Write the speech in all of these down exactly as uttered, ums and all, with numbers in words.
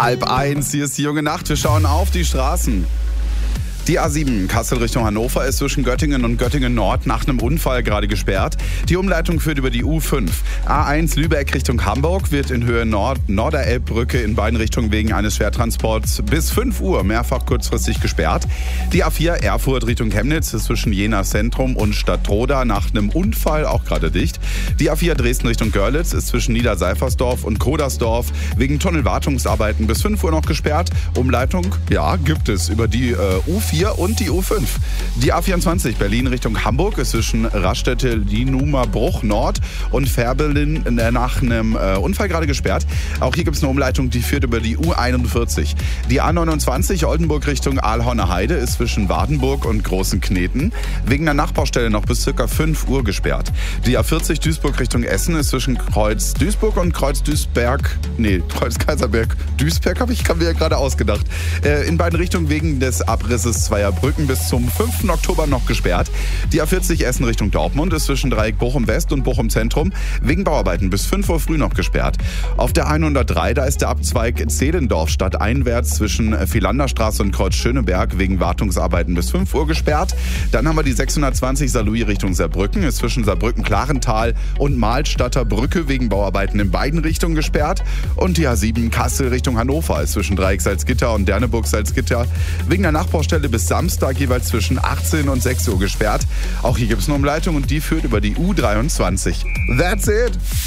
Halb eins, hier ist die junge Nacht. Wir schauen auf die Straßen. Die A sieben Kassel Richtung Hannover ist zwischen Göttingen und Göttingen Nord nach einem Unfall gerade gesperrt. Die Umleitung führt über die U fünf. A eins Lübeck Richtung Hamburg wird in Höhe Nord Norderelbbrücke in beiden Richtungen wegen eines Schwertransports bis fünf Uhr mehrfach kurzfristig gesperrt. Die A vier Erfurt Richtung Chemnitz ist zwischen Jena Zentrum und Stadtroda nach einem Unfall auch gerade dicht. Die A vier Dresden Richtung Görlitz ist zwischen Niederseifersdorf und Kodersdorf wegen Tunnelwartungsarbeiten bis fünf Uhr noch gesperrt. Umleitung, ja, gibt es über die äh, U vier und die U fünf. Die A vierundzwanzig Berlin Richtung Hamburg ist zwischen Raststätte Lienumerbruch Nord und Färbelin nach einem äh, Unfall gerade gesperrt. Auch hier gibt es eine Umleitung, die führt über die U einundvierzig. Die A neunundzwanzig Oldenburg Richtung Aalhorner Heide ist zwischen Wardenburg und Großen Kneten wegen einer Nachbaustelle noch bis ca. fünf Uhr gesperrt. Die A vierzig Duisburg Richtung Essen ist zwischen Kreuz Duisburg und Kreuz Duisberg, nee, Kreuz Kaiserberg, Duisberg habe ich mir ja gerade ausgedacht. Äh, in beiden Richtungen wegen des Abrisses zweier Brücken bis zum fünften Oktober noch gesperrt. Die A vierzig Essen Richtung Dortmund ist zwischen Dreieck Bochum West und Bochum Zentrum wegen Bauarbeiten bis fünf Uhr früh noch gesperrt. Auf der hundertdrei, da ist der Abzweig Zehlendorf stadteinwärts zwischen Philanderstraße und Kreuz Schöneberg wegen Wartungsarbeiten bis fünf Uhr gesperrt. Dann haben wir die sechshundertzwanzig Saarlouis Richtung Saarbrücken, ist zwischen Saarbrücken-Klarental und Mahlstadter Brücke wegen Bauarbeiten in beiden Richtungen gesperrt. Und die A sieben Kassel Richtung Hannover ist zwischen Dreieck Salzgitter und Derneburg Salzgitter wegen der Nachbaustelle bis Samstag jeweils zwischen achtzehn und sechs Uhr gesperrt. Auch hier gibt es eine Umleitung und die führt über die U dreiundzwanzig. That's it!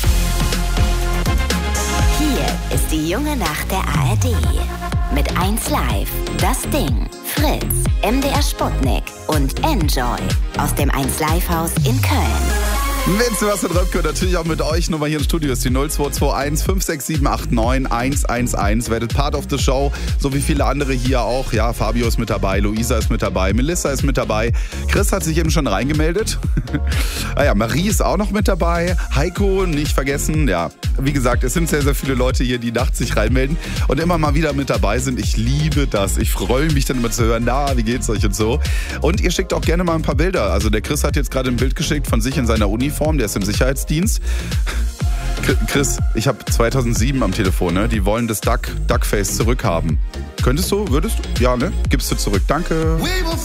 Hier ist die junge Nacht der A R D. Mit eins Live, Das Ding, Fritz, M D R Sputnik und Enjoy aus dem eins Live Haus in Köln. Wenn Sie was mit Röpke, natürlich auch mit euch. Nummer hier im Studio ist die null zwei zwei eins fünf sechs sieben acht neun eins eins eins. Werdet Part of the Show, so wie viele andere hier auch. Ja, Fabio ist mit dabei, Luisa ist mit dabei, Melissa ist mit dabei. Chris hat sich eben schon reingemeldet. ah ja, Marie ist auch noch mit dabei. Heiko, nicht vergessen. Ja, wie gesagt, es sind sehr, sehr viele Leute hier, die nachts sich reinmelden und immer mal wieder mit dabei sind. Ich liebe das. Ich freue mich dann immer zu hören, na, wie geht's euch und so. Und ihr schickt auch gerne mal ein paar Bilder. Also der Chris hat jetzt gerade ein Bild geschickt von sich in seiner Uniform. Der ist im Sicherheitsdienst. Chris, ich habe zweitausendsieben am Telefon, ne? Die wollen das Duck, Duckface zurückhaben. Könntest du? Würdest du? Ja, ne? Gibst du zurück. Danke.